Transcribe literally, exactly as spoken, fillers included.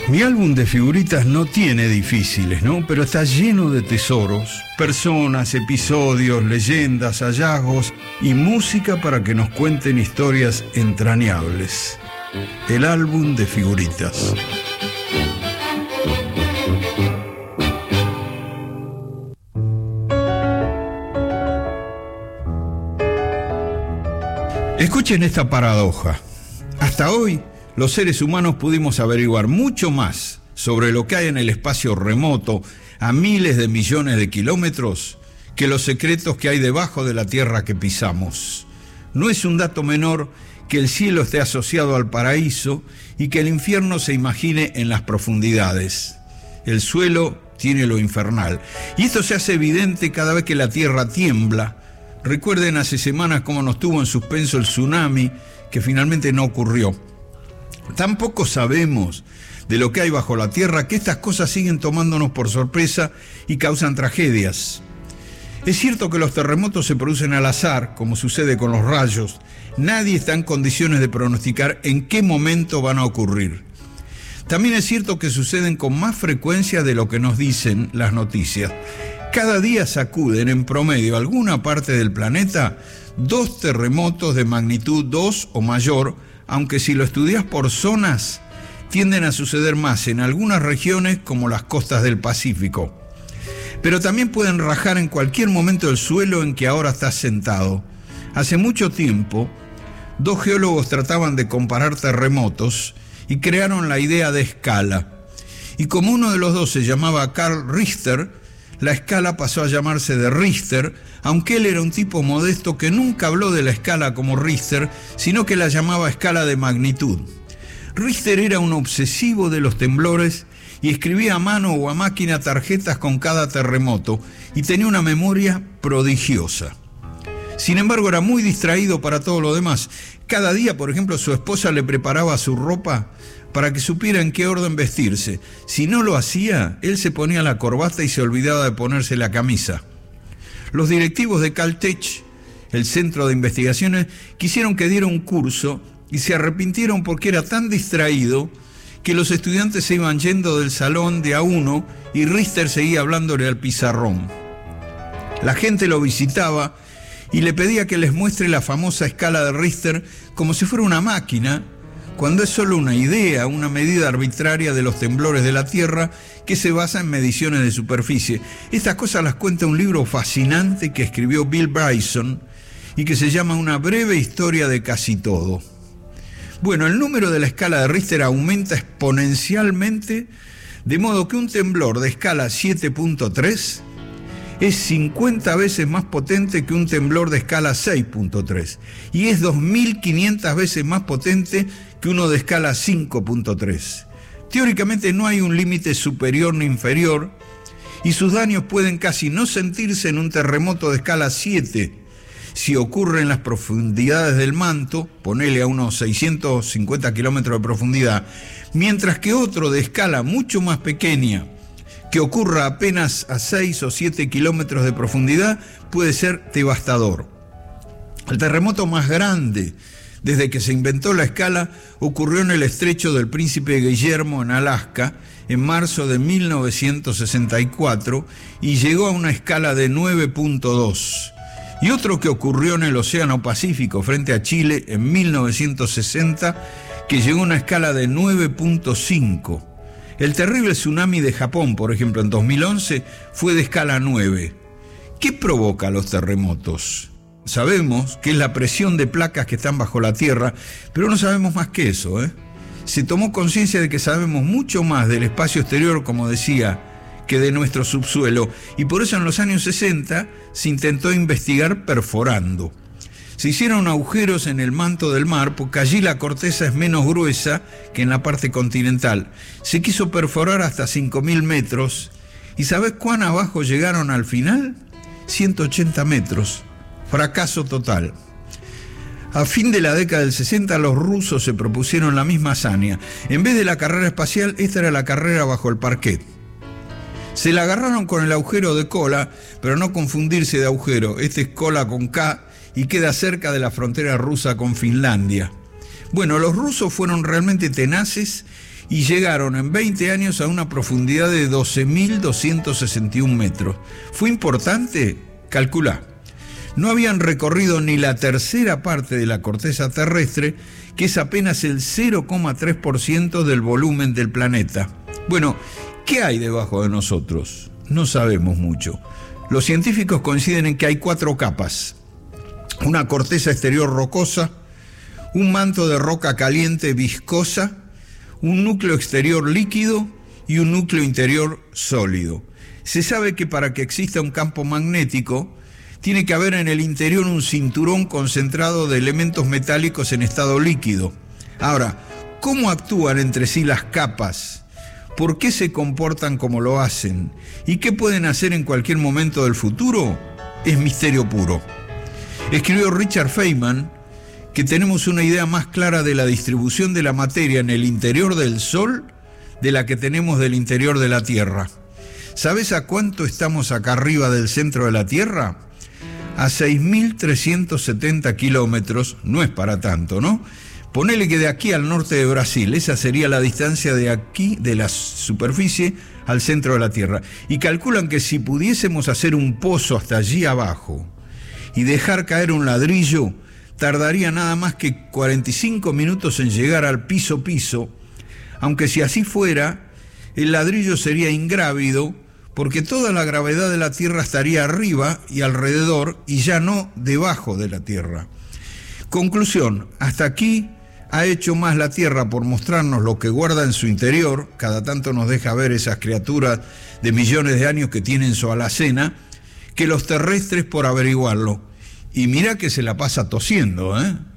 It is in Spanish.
Mi álbum de figuritas no tiene difíciles, ¿no? Pero está lleno de tesoros, personas, episodios, leyendas, hallazgos y música para que nos cuenten historias entrañables. El álbum de figuritas. Escuchen esta paradoja. Hasta hoy, los seres humanos pudimos averiguar mucho más sobre lo que hay en el espacio remoto a miles de millones de kilómetros que los secretos que hay debajo de la tierra que pisamos. No es un dato menor que el cielo esté asociado al paraíso y que el infierno se imagine en las profundidades. El suelo tiene lo infernal. Y esto se hace evidente cada vez que la tierra tiembla. Recuerden hace semanas cómo nos tuvo en suspenso el tsunami, que finalmente no ocurrió. Tampoco sabemos de lo que hay bajo la tierra, que estas cosas siguen tomándonos por sorpresa y causan tragedias. Es cierto que los terremotos se producen al azar, como sucede con los rayos. Nadie está en condiciones de pronosticar en qué momento van a ocurrir. También es cierto que suceden con más frecuencia de lo que nos dicen las noticias. Cada día sacuden en promedio a alguna parte del planeta dos terremotos de magnitud dos o mayor, aunque si lo estudias por zonas, tienden a suceder más en algunas regiones como las costas del Pacífico. Pero también pueden rajar en cualquier momento el suelo en que ahora estás sentado. Hace mucho tiempo, dos geólogos trataban de comparar terremotos y crearon la idea de escala. Y como uno de los dos se llamaba Carl Richter, la escala pasó a llamarse de Richter, aunque él era un tipo modesto que nunca habló de la escala como Richter, sino que la llamaba escala de magnitud. Richter era un obsesivo de los temblores y escribía a mano o a máquina tarjetas con cada terremoto y tenía una memoria prodigiosa. Sin embargo, era muy distraído para todo lo demás. Cada día, por ejemplo, su esposa le preparaba su ropa para que supiera en qué orden vestirse. Si no lo hacía, él se ponía la corbata y se olvidaba de ponerse la camisa. Los directivos de Caltech, el centro de investigaciones, quisieron que diera un curso y se arrepintieron porque era tan distraído que los estudiantes se iban yendo del salón de a uno y Richter seguía hablándole al pizarrón. La gente lo visitaba y le pedía que les muestre la famosa escala de Richter como si fuera una máquina, cuando es solo una idea, una medida arbitraria de los temblores de la Tierra que se basa en mediciones de superficie. Estas cosas las cuenta un libro fascinante que escribió Bill Bryson y que se llama Una breve historia de casi todo. Bueno, el número de la escala de Richter aumenta exponencialmente, de modo que un temblor de escala siete punto tres es cincuenta veces más potente que un temblor de escala seis punto tres y es dos mil quinientas veces más potente que uno de escala cinco punto tres. Teóricamente no hay un límite superior ni inferior y sus daños pueden casi no sentirse en un terremoto de escala siete. Si ocurre en las profundidades del manto, ponele a unos seiscientos cincuenta kilómetros de profundidad, mientras que otro de escala mucho más pequeña, que ocurra apenas a seis o siete kilómetros de profundidad, puede ser devastador. El terremoto más grande desde que se inventó la escala ocurrió en el estrecho del Príncipe Guillermo en Alaska en marzo de mil novecientos sesenta y cuatro y llegó a una escala de nueve punto dos. Y otro que ocurrió en el Océano Pacífico frente a Chile en mil novecientos sesenta que llegó a una escala de nueve punto cinco. El terrible tsunami de Japón, por ejemplo, en dos mil once fue de escala nueve. ¿Qué provoca los terremotos? Sabemos que es la presión de placas que están bajo la tierra, pero no sabemos más que eso, ¿eh? Se tomó conciencia de que sabemos mucho más del espacio exterior, como decía, que de nuestro subsuelo, y por eso en los años sesenta se intentó investigar perforando. Se hicieron agujeros en el manto del mar, porque allí la corteza es menos gruesa que en la parte continental. Se quiso perforar hasta cinco mil metros, ¿y sabés cuán abajo llegaron al final? ciento ochenta metros. Fracaso total. A fin de la década del sesenta, los rusos se propusieron la misma hazaña. En vez de la carrera espacial, esta era la carrera bajo el parquet. Se la agarraron con el agujero de Kola, pero no confundirse de agujero. Este es Kola con K y queda cerca de la frontera rusa con Finlandia. Bueno, los rusos fueron realmente tenaces y llegaron en veinte años a una profundidad de doce mil doscientos sesenta y un metros. ¿Fue importante? Calculá. No habían recorrido ni la tercera parte de la corteza terrestre, que es apenas el cero coma tres por ciento del volumen del planeta. Bueno, ¿qué hay debajo de nosotros? No sabemos mucho. Los científicos coinciden en que hay cuatro capas: una corteza exterior rocosa, un manto de roca caliente viscosa, un núcleo exterior líquido y un núcleo interior sólido. Se sabe que para que exista un campo magnético, tiene que haber en el interior un cinturón concentrado de elementos metálicos en estado líquido. Ahora, ¿cómo actúan entre sí las capas? ¿Por qué se comportan como lo hacen? ¿Y qué pueden hacer en cualquier momento del futuro? Es misterio puro. Escribió Richard Feynman que tenemos una idea más clara de la distribución de la materia en el interior del Sol de la que tenemos del interior de la Tierra. ¿Sabes a cuánto estamos acá arriba del centro de la Tierra? A seis mil trescientos setenta kilómetros. No es para tanto, ¿no? Ponele que de aquí al norte de Brasil, esa sería la distancia de aquí, de la superficie, al centro de la Tierra. Y calculan que si pudiésemos hacer un pozo hasta allí abajo y dejar caer un ladrillo, tardaría nada más que cuarenta y cinco minutos en llegar al piso piso, aunque si así fuera, el ladrillo sería ingrávido, porque toda la gravedad de la Tierra estaría arriba y alrededor y ya no debajo de la Tierra. Conclusión, hasta aquí ha hecho más la Tierra por mostrarnos lo que guarda en su interior, cada tanto nos deja ver esas criaturas de millones de años que tienen su alacena, que los terrestres por averiguarlo. Y mira que se la pasa tosiendo, ¿eh?